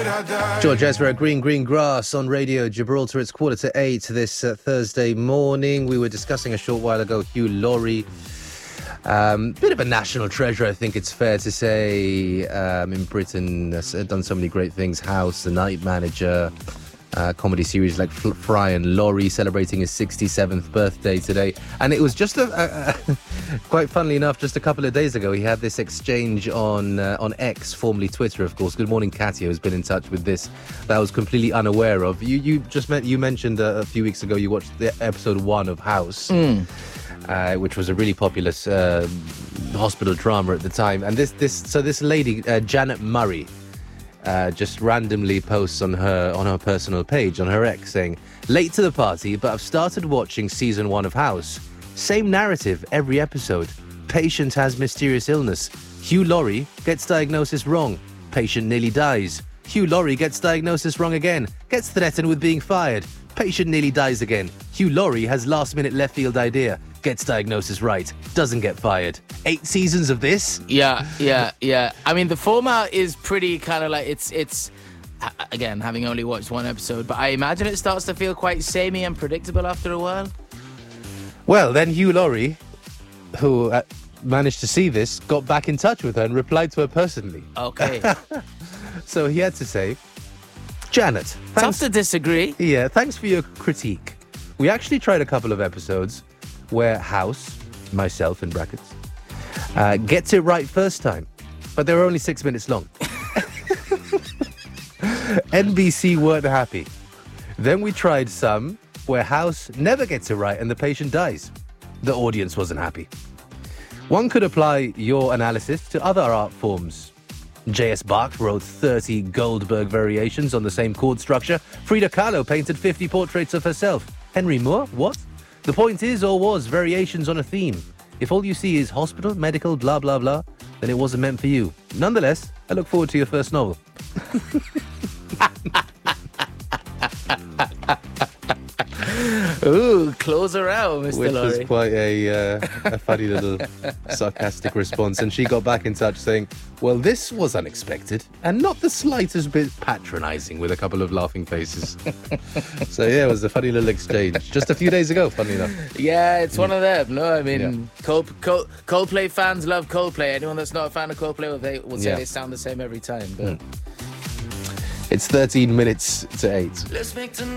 George Ezra, Green Grass on Radio Gibraltar. It's 7:45 this Thursday morning. We were discussing a short while ago Hugh Laurie. Bit of a national treasure, I think it's fair to say, in Britain. Has done so many great things. House, The Night Manager, comedy series like Fry and Laurie, celebrating his 67th birthday today. And it was just quite funnily enough, just a couple of days ago, he had this exchange on X, formerly Twitter, of course. Good morning, Katia, who's been in touch with this, that I was completely unaware of. You mentioned a few weeks ago you watched the episode 1 of House, which was a really popular hospital drama at the time. And this lady, Janet Murray, just randomly posts on her personal page, on her X, saying, late to the party, but I've started watching season 1 of House. Same narrative every episode. Patient has mysterious illness. Hugh Laurie gets diagnosis wrong. Patient nearly dies. Hugh Laurie gets diagnosis wrong again. Gets threatened with being fired. Patient nearly dies again. Hugh Laurie has last-minute left-field idea. Gets diagnosis right. Doesn't get fired. 8 seasons of this? Yeah. I mean, the format is pretty kind of like, it's again, having only watched 1 episode, but I imagine it starts to feel quite samey and predictable after a while. Well, then Hugh Laurie, who managed to see this, got back in touch with her and replied to her personally. Okay. So he had to say, Janet, Tough to disagree. Yeah, thanks for your critique. We actually tried a couple of episodes where House, myself in brackets, gets it right first time, but they were only 6 minutes long. NBC weren't happy. Then we tried some where House never gets it right and the patient dies. The audience wasn't happy. One could apply your analysis to other art forms. J.S. Bach wrote 30 Goldberg variations on the same chord structure. Frida Kahlo painted 50 portraits of herself. Henry Moore, what? The point is, or was, variations on a theme. If all you see is hospital, medical, blah, blah, blah, then it wasn't meant for you. Nonetheless, I look forward to your first novel. Ooh, close her out, Mr. Which Laurie. was quite a funny little sarcastic response. And she got back in touch saying, well, this was unexpected and not the slightest bit patronising, with a couple of laughing faces. So, yeah, it was a funny little exchange. Just a few days ago, funny enough. Yeah, it's one of them. No, I mean, Coldplay fans love Coldplay. Anyone that's not a fan of Coldplay will say they sound the same every time. But It's 13 minutes to 8. Let's make tonight.